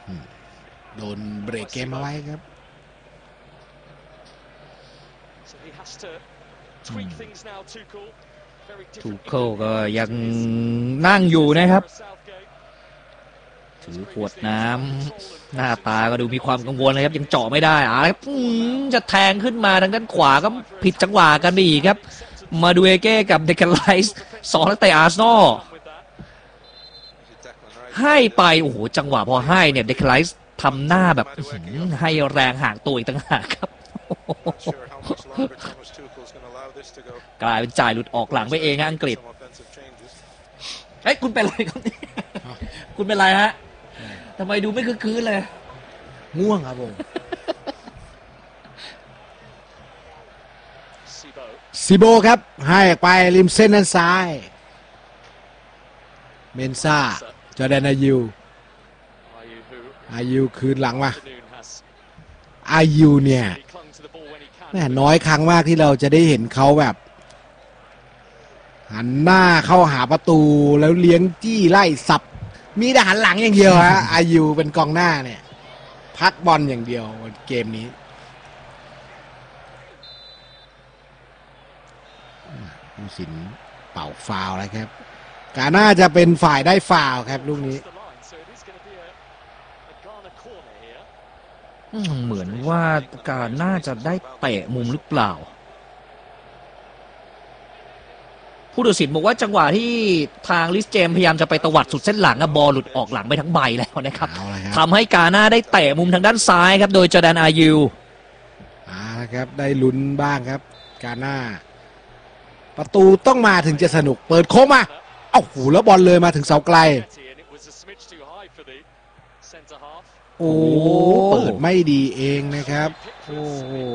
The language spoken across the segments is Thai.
โดนเบรกเกมเอาไว้ครับทูเคิลก็ยังนั่งอยู่นะครับถือขวดน้ำหน้าตาก็ดูมีความกังวลเลยครับยังเจาะไม่ได้ครับจะแทงขึ้นมาทางด้านขวาก็ผิดจังหวะกันไปอีกครับมาดูเอเก้กับเดคไลส์สองนักเตะอาร์เซนอลให้ไปโอ้โหจังหวะพอให้เนี่ยเดคไลส์ทำหน้าแบบให้แรงห่างตัวอีกต่างหากครับกลายเป็นจ่ายหลุดออกหลังไปเองนะอังกฤษเฮ้ยคุณเป็นอะไรครับนี่คุณเป็นอะไรฮะทำไมดูไม่คึกคืนเลยง่วงครับผมซิโบครับให้ไปริมเส้นด้านซ้ายเมนซ่าจอร์แดนอายูคืนหลังมาอายูเนี่ยแม่น้อยครั้งมากที่เราจะได้เห็นเขาแบบหันหน้าเข้าหาประตูแล้วเลี้ยงจี้ไล่สับมีแต่หันหลังอย่างเดียวฮะอายุเป็นกองหน้าเนี่ยพักบอลอย่างเดียวเกมนี้ผู้สินเป่าฟาวแล้วครับกาน่าจะเป็นฝ่ายได้ฟาวครับลูกนี้เหมือนว่าการน่าจะได้เตะมุมหรือเปล่าผู้ตัดสินบอกว่าจังหวะที่ทางลิสเจมพยายามจะไปตวัดสุดเส้นหลังบอลหลุดออกหลังไปทั้งใบแล้วนะครับทำให้กาน่าได้เตะมุมทางด้านซ้ายครับโดยจอร์แดนอายูครับได้ลุ้นบ้างครับกาน่าประตูต้องมาถึงจะสนุกเปิดโค้งมาเอ้าหูแล้วบอลเลยมาถึงเสาไกลโอ้เปิดไม่ดีเองนะครับโอ้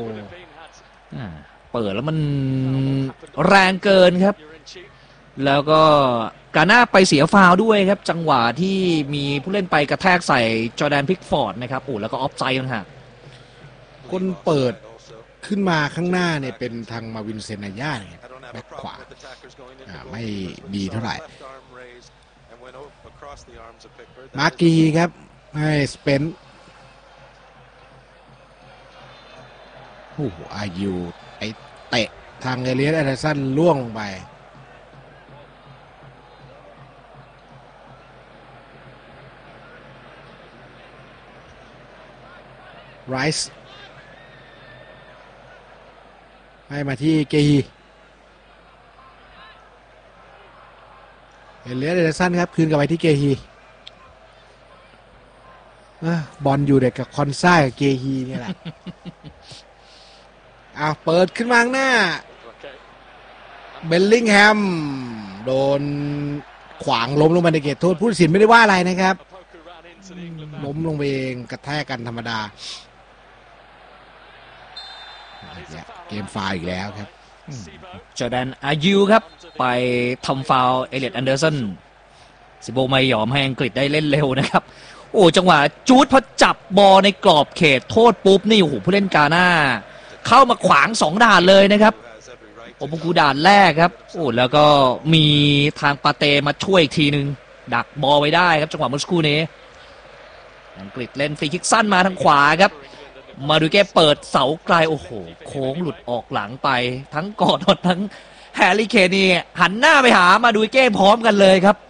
เปิดแล้วมันแรงเกินครับแล้วก็กาน่าไปเสียฟาวล์ด้วยครับจังหวะที่มีผู้เล่นไปกระแทกใส่จอร์แดนพิกฟอร์ดนะครับโอ้แล้วก็ออฟไซด์ต่างหากคนเปิดขึ้นมาข้างหน้าเนี่ยเป็นทางมาวินเซนาย่าเนี่ยแบ็คขวาไม่ดีเท่าไหร่มาร์กีครับให้สเปนโอ้อายุไอเตะทางเอเลียสแอนเดอร์สันล่วงลงไปไรส์ให้มาที่เกฮีเอเลียสแอนเดอร์สันครับคืนกลับไปที่เกฮีบอลอยู่เด็กกับคอนซ่ากับเกฮีนี่แหละเปิดขึ้นมาข้างหน้าเบลลิงแฮมโดนขวางล้มลงไปในเขตโทษผู้ตัดสินไม่ได้ว่าอะไรนะครับล้มลงไปเองกระแทกกันธรรมดาเกมฟาวล์อีกแล้วครับจอร์แดนอายูครับไปทำฟาวล์เอเลียตแอนเดอร์สันซิโบไม่ยอมให้อังกฤษได้เล่นเร็วนะครับโอ้จังหวะจูดพอจับบอลในกรอบเขตโทษปุ๊บนี่โอ้โหผู้เล่นกาน่าเข้ามาขวาง2ด่านเลยนะครับโอปุกูด่านแรกครับโอ้แล้วก็มีทางปาเตมาช่วยอีกทีนึงดักบอลไว้ได้ครับจังหวะเมื่อสักครู่นี้อังกฤษเล่นฟรีคิกสั้นมาทางขวาครับมาดูแกเปิดเสาไกลโอ้โหโค้งหลุดออกหลังไปทั้งกอดทั้งแฮร์รี่เคนนี่หันหน้าไปหามาดูแกพร้อมกันเลยครับ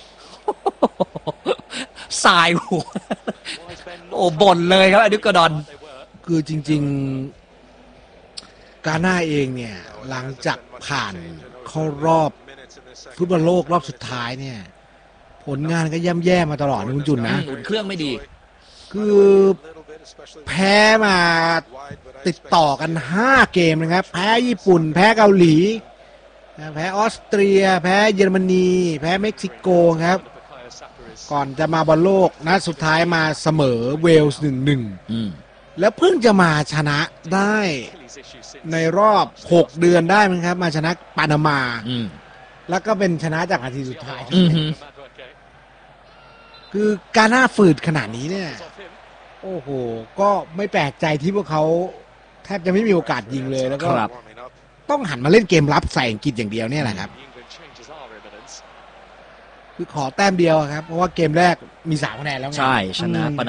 สายหัวโอ้บ่นเลยครับอดุกดอนคือจริงๆกาน่าเองเนี่ยหลังจากผ่านเข้ารอบฟุตบอลโลกรอบสุดท้ายเนี่ยผลงานก็ย่ำแย่มาตลอดนะคุณจุนนะอุ่นเครื่องไม่ดีคือแพ้มาติดต่อกัน5เกมนะครับแพ้ญี่ปุ่นแพ้เกาหลีแพ้ออสเตรียแพ้เยอรมนีแพ้เม็กซิโกครับก่อนจะมาบอลโลกนัดสุดท้ายมาเสมอเวลส์ 1-1 แล้วเพิ่งจะมาชนะได้ในรอบ6เดือนได้มั้งครับมาชนะปานามาแล้วก็เป็นชนะจากนาทีสุดท้ายคือกาน่าฝืดขนาดนี้เนี่ยโอ้โหก็ไม่แปลกใจที่พวกเขาแทบจะไม่มีโอกาสยิงเลยแล้วก็ต้องหันมาเล่นเกมรับใส่อังกฤษอย่างเดียวเนี่ยแหละครับคือขอแต้มเดียวครับเพราะว่าเกมแรกมี3คะแนนแล้วไงใช่ชนะ